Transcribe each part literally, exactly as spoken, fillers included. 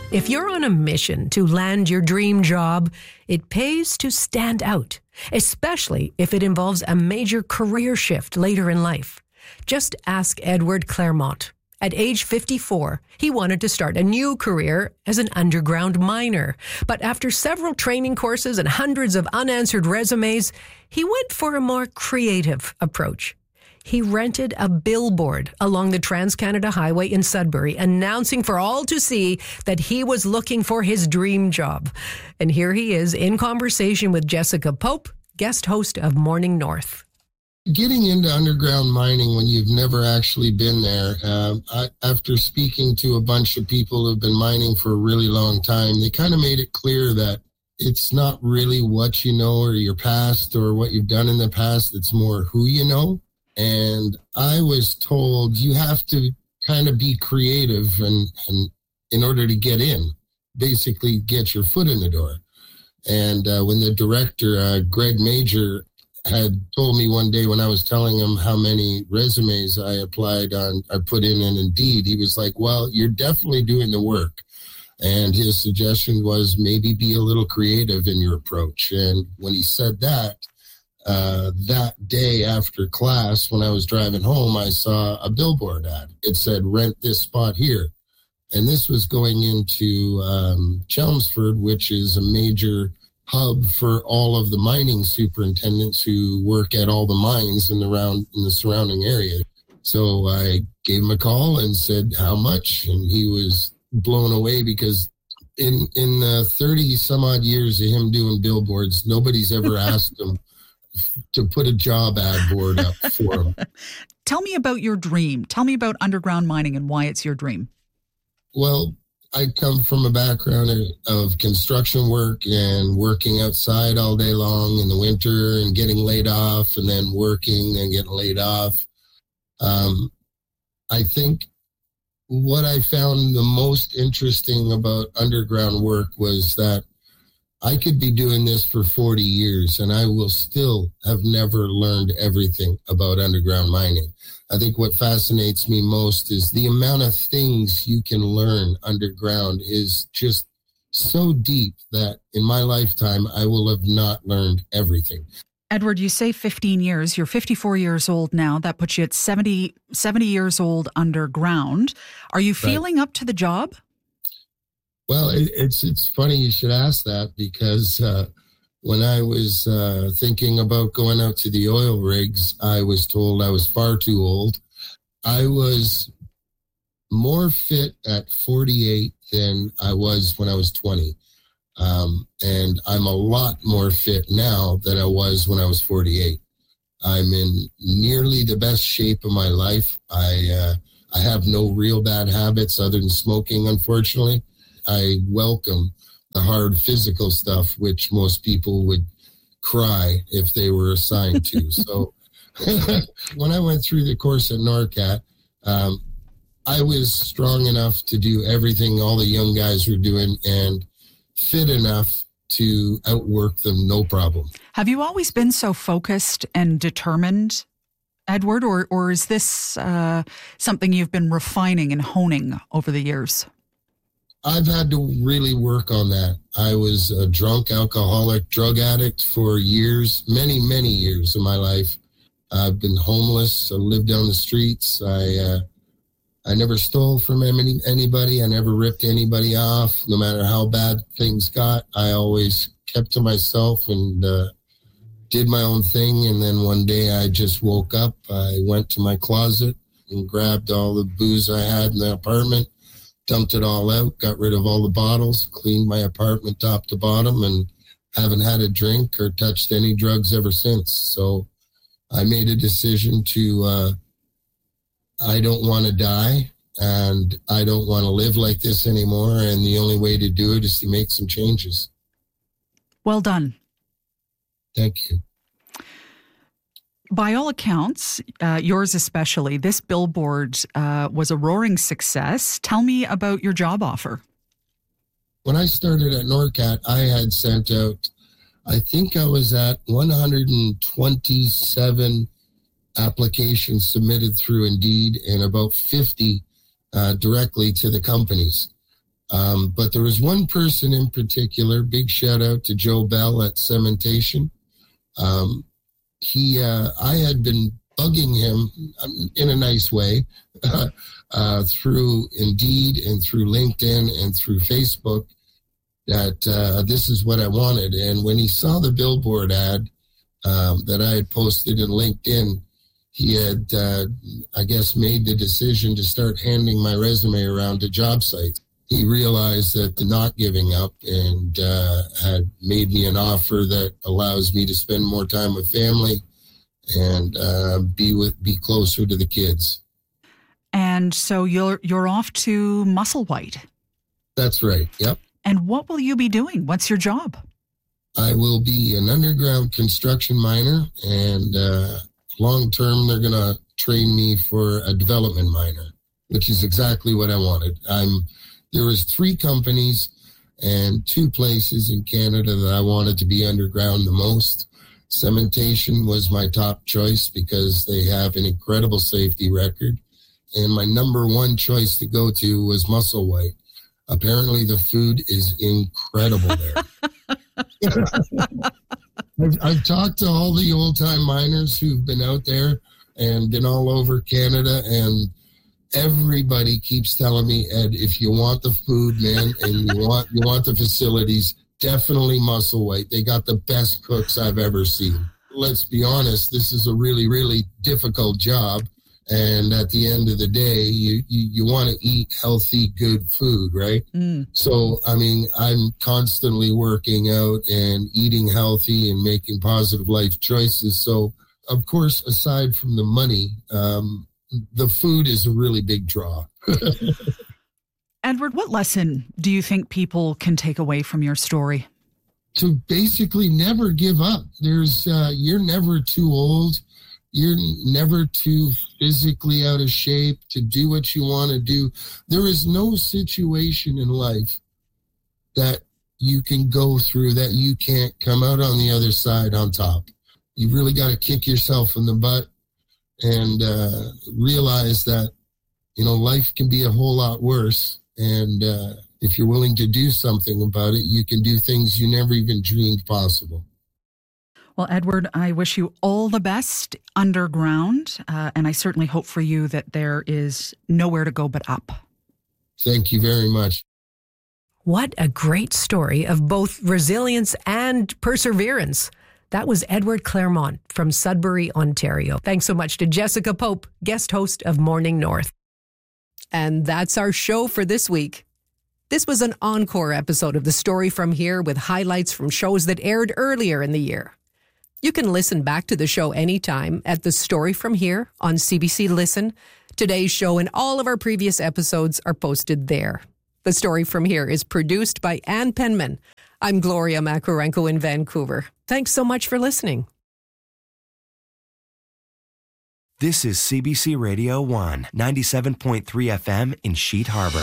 If you're on a mission to land your dream job, it pays to stand out, especially if it involves a major career shift later in life. Just ask Edward Claremont. At age fifty-four, he wanted to start a new career as an underground miner. But after several training courses and hundreds of unanswered resumes, he went for a more creative approach. He rented a billboard along the Trans-Canada Highway in Sudbury, announcing for all to see that he was looking for his dream job. And here he is in conversation with Jessica Pope, guest host of Morning North. Getting into underground mining when you've never actually been there, uh, I, after speaking to a bunch of people who've been mining for a really long time, they kind of made it clear that it's not really what you know or your past or what you've done in the past. It's more who you know. And I was told you have to kind of be creative and, and in order to get in, basically get your foot in the door. And uh, when the director, uh, Greg Major, had told me one day when I was telling him how many resumes I applied on, I put in and Indeed, he was like, well, you're definitely doing the work. And his suggestion was maybe be a little creative in your approach. And when he said that, uh, that day after class, when I was driving home, I saw a billboard ad. It said, rent this spot here. And this was going into um, Chelmsford, which is a major hub for all of the mining superintendents who work at all the mines in the round in the surrounding area. So I gave him a call and said how much, and he was blown away because in in the thirty some odd years of him doing billboards, nobody's ever asked him to put a job ad board up for him. Tell me about your dream. Tell me about underground mining and why it's your dream. Well, I come from a background of construction work and working outside all day long in the winter and getting laid off and then working and getting laid off. Um, I think what I found the most interesting about underground work was that I could be doing this for forty years and I will still have never learned everything about underground mining. I think what fascinates me most is the amount of things you can learn underground is just so deep that in my lifetime, I will have not learned everything. Edward, you say fifteen years. You're fifty-four years old now. That puts you at seventy, seventy years old underground. Are you feeling right up to the job? Well, it, it's it's funny you should ask that because uh, when I was uh, thinking about going out to the oil rigs, I was told I was far too old. I was more fit at forty-eight than I was when I was twenty. Um, and I'm a lot more fit now than I was when I was forty-eight. I'm in nearly the best shape of my life. I uh, I have no real bad habits other than smoking, unfortunately. I welcome the hard physical stuff, which most people would cry if they were assigned to. So when I went through the course at NORCAT, um, I was strong enough to do everything all the young guys were doing and fit enough to outwork them, no problem. Have you always been so focused and determined, Edward, or, or is this uh, something you've been refining and honing over the years? I've had to really work on that. I was a drunk, alcoholic, drug addict for years, many, many years of my life. I've been homeless. I lived down the streets. I uh, I never stole from any, anybody. I never ripped anybody off. No matter how bad things got, I always kept to myself and uh, did my own thing. And then one day I just woke up. I went to my closet and grabbed all the booze I had in the apartment, dumped it all out, got rid of all the bottles, cleaned my apartment top to bottom, and haven't had a drink or touched any drugs ever since. So I made a decision to, uh, I don't want to die and I don't want to live like this anymore. And the only way to do it is to make some changes. Well done. Thank you. By all accounts, uh, yours especially, this billboard uh, was a roaring success. Tell me about your job offer. When I started at NORCAT, I had sent out, I think I was at one hundred twenty-seven applications submitted through Indeed and about fifty uh, directly to the companies. Um, but there was one person in particular, big shout out to Joe Bell at Cementation. Um, he, uh, I had been bugging him in a nice way uh, through Indeed and through LinkedIn and through Facebook that uh, this is what I wanted. And when he saw the billboard ad um, that I had posted in LinkedIn, he had, uh, I guess, made the decision to start handing my resume around to job sites. He realized that the not giving up and uh, had made me an offer that allows me to spend more time with family and uh, be with be closer to the kids. And so you're you're off to Musselwhite. That's right. Yep. And what will you be doing? What's your job? I will be an underground construction miner, and uh, long term they're going to train me for a development miner, which is exactly what I wanted. I'm there was three companies and two places in Canada that I wanted to be underground the most. Cementation was my top choice because they have an incredible safety record. And my number one choice to go to was Musselwhite. Apparently the food is incredible there. I've, I've talked to all the old-time miners who've been out there and been all over Canada, and everybody keeps telling me, Ed, if you want the food, man, and you want you want the facilities, definitely Musselwhite. They got the best cooks I've ever seen. Let's be honest, this is a really, really difficult job. And at the end of the day, you, you, you want to eat healthy, good food, right? Mm. So, I mean, I'm constantly working out and eating healthy and making positive life choices. So, of course, aside from the money, um, the food is a really big draw. Edward, what lesson do you think people can take away from your story? To basically never give up. There's, uh, you're never too old. You're never too physically out of shape to do what you want to do. There is no situation in life that you can go through that you can't come out on the other side on top. You really got to kick yourself in the butt and uh, realize that, you know, life can be a whole lot worse. And uh, if you're willing to do something about it, you can do things you never even dreamed possible. Well, Edward, I wish you all the best underground, uh, and I certainly hope for you that there is nowhere to go but up. Thank you very much. What a great story of both resilience and perseverance. That was Edward Claremont from Sudbury, Ontario. Thanks so much to Jessica Pope, guest host of Morning North. And that's our show for this week. This was an encore episode of The Story From Here with highlights from shows that aired earlier in the year. You can listen back to the show anytime at The Story From Here on C B C Listen. Today's show and all of our previous episodes are posted there. The Story From Here is produced by Ann Penman. I'm Gloria Makarenko in Vancouver. Thanks so much for listening. This is C B C Radio one, ninety-seven point three F M in Sheet Harbor.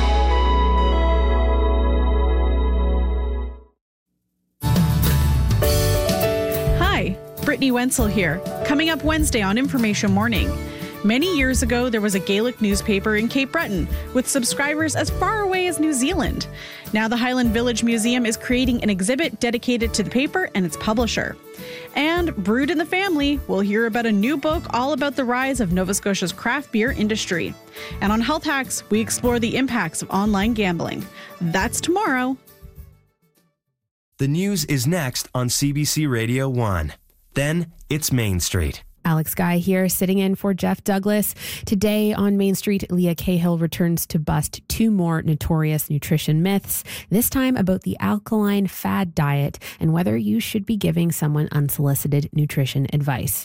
Brittany Wenzel here. Coming up Wednesday on Information Morning. Many years ago, there was a Gaelic newspaper in Cape Breton with subscribers as far away as New Zealand. Now the Highland Village Museum is creating an exhibit dedicated to the paper and its publisher. And Brewed in the Family, we'll hear about a new book all about the rise of Nova Scotia's craft beer industry. And on Health Hacks, we explore the impacts of online gambling. That's tomorrow. The news is next on C B C Radio one. Then it's Main Street. Alex Guy here, sitting in for Jeff Douglas. Today on Main Street, Leah Cahill returns to bust two more notorious nutrition myths, this time about the alkaline fad diet and whether you should be giving someone unsolicited nutrition advice.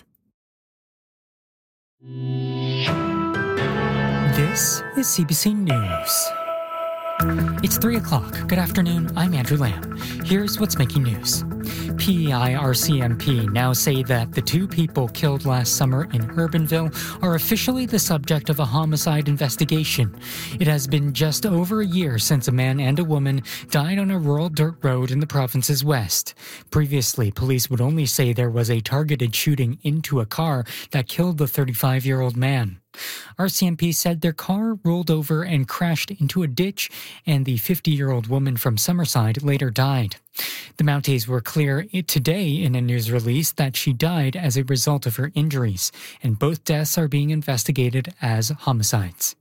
This is C B C News. It's three o'clock. Good afternoon. I'm Andrew Lamb. Here's what's making news. P E I R C M P now say that the two people killed last summer in Urbanville are officially the subject of a homicide investigation. It has been just over a year since a man and a woman died on a rural dirt road in the province's west. Previously, police would only say there was a targeted shooting into a car that killed the thirty-five-year-old man. R C M P said their car rolled over and crashed into a ditch, and the fifty-year-old woman from Summerside later died. The Mounties were clear today in a news release that she died as a result of her injuries, and both deaths are being investigated as homicides.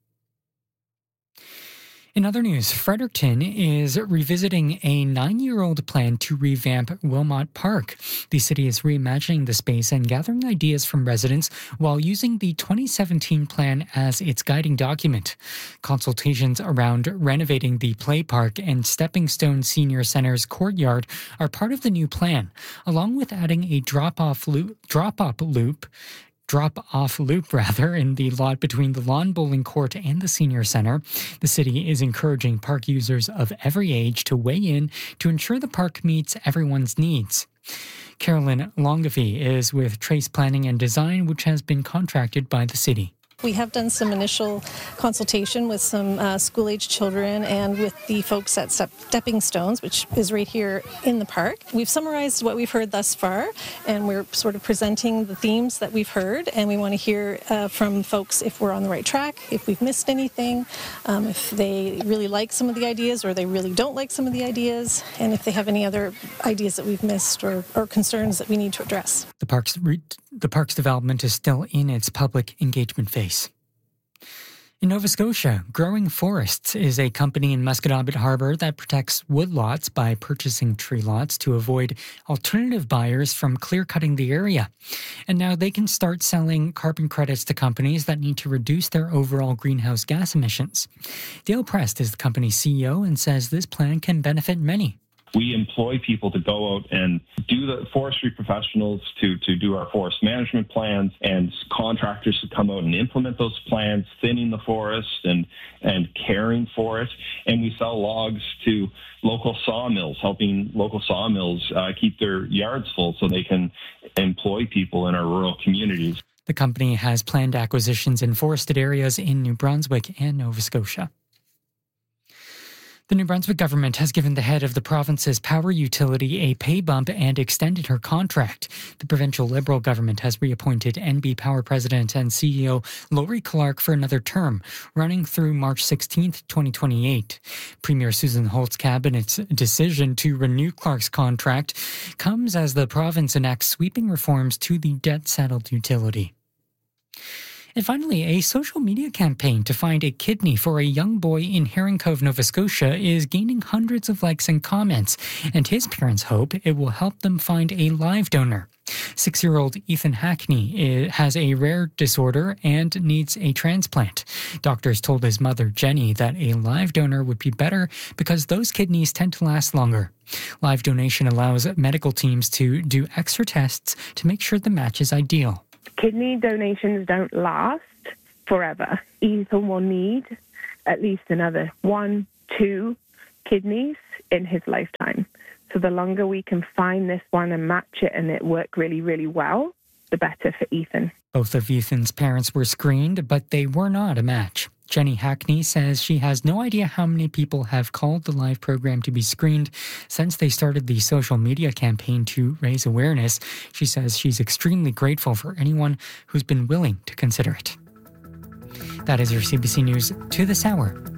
In other news, Fredericton is revisiting a nine-year-old plan to revamp Wilmot Park. The city is reimagining the space and gathering ideas from residents while using the twenty seventeen plan as its guiding document. Consultations around renovating the play park and Stepping Stone Senior Center's courtyard are part of the new plan, along with adding a drop-off loop, drop-up loop drop-off loop rather in the lot between the lawn bowling court and the senior center. The city is encouraging park users of every age to weigh in to ensure the park meets everyone's needs. Carolyn Longavie is with Trace Planning and Design, which has been contracted by the city. We have done some initial consultation with some uh, school-age children and with the folks at Stepping Stones, which is right here in the park. We've summarized what we've heard thus far, and we're sort of presenting the themes that we've heard, and we want to hear uh, from folks if we're on the right track, if we've missed anything, um, if they really like some of the ideas or they really don't like some of the ideas, and if they have any other ideas that we've missed or, or concerns that we need to address. The park's, re- the park's development is still in its public engagement phase. In Nova Scotia, Growing Forests is a company in Musquodoboit Harbour that protects woodlots by purchasing tree lots to avoid alternative buyers from clear-cutting the area. And now they can start selling carbon credits to companies that need to reduce their overall greenhouse gas emissions. Dale Prest is the company's C E O and says this plan can benefit many. We employ people to go out and do the forestry professionals to, to do our forest management plans, and contractors to come out and implement those plans, thinning the forest and, and caring for it. And we sell logs to local sawmills, helping local sawmills uh, keep their yards full so they can employ people in our rural communities. The company has planned acquisitions in forested areas in New Brunswick and Nova Scotia. The New Brunswick government has given the head of the province's power utility a pay bump and extended her contract. The provincial Liberal government has reappointed N B Power President and C E O Laurie Clark for another term, running through March sixteenth, twenty twenty-eight. Premier Susan Holt's cabinet's decision to renew Clark's contract comes as the province enacts sweeping reforms to the debt-saddled utility. And finally, a social media campaign to find a kidney for a young boy in Herring Cove, Nova Scotia is gaining hundreds of likes and comments, and his parents hope it will help them find a live donor. Six-year-old Ethan Hackney has a rare disorder and needs a transplant. Doctors told his mother, Jenny, that a live donor would be better because those kidneys tend to last longer. Live donation allows medical teams to do extra tests to make sure the match is ideal. Kidney donations don't last forever. Ethan will need at least another one, two kidneys in his lifetime. So the longer we can find this one and match it and it work really, really well, the better for Ethan. Both of Ethan's parents were screened, but they were not a match. Jenny Hackney says she has no idea how many people have called the live program to be screened since they started the social media campaign to raise awareness. She says she's extremely grateful for anyone who's been willing to consider it. That is your C B C News to this hour.